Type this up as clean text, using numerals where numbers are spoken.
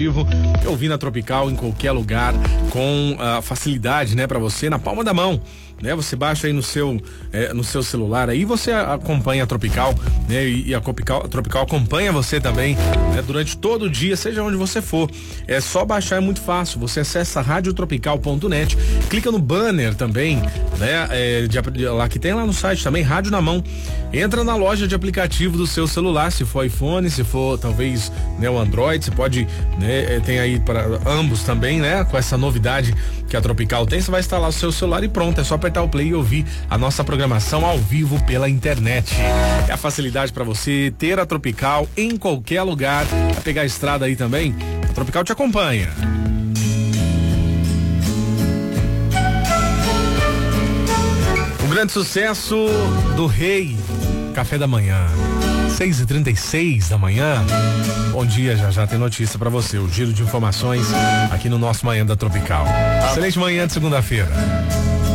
aplicativo e ouvir na Tropical em qualquer lugar com facilidade, né, para você na palma da mão. Né, você baixa aí no seu celular, aí você acompanha a Tropical, né, e a Tropical acompanha você também, né, durante todo o dia, seja onde você for. É só baixar, é muito fácil. Você acessa radiotropical.net, clica no banner também, né, lá que tem lá no site também, Rádio na Mão. Entra na loja de aplicativo do seu celular, se for iPhone, se for talvez, né, o Android, você pode, né, tem aí para ambos também, né, com essa novidade que a Tropical tem, você vai instalar o seu celular e pronto, é só apertar o play e ouvir a nossa programação ao vivo pela internet. É a facilidade para você ter a Tropical em qualquer lugar. Vai pegar a estrada aí também, a Tropical te acompanha. Um grande sucesso do Rei, Café da Manhã, 6h36 da manhã. Bom dia, já tem notícia pra você, o giro de informações aqui no nosso Manhã da Tropical. Excelente manhã de segunda-feira.